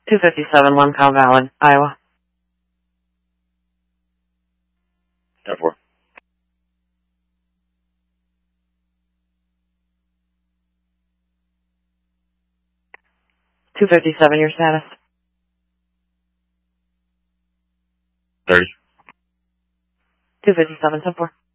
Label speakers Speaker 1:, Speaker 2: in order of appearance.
Speaker 1: 257 Lone Cow Valley, Iowa.
Speaker 2: 10-4.
Speaker 1: $257, your status.
Speaker 2: 30.
Speaker 1: 257, 10-4.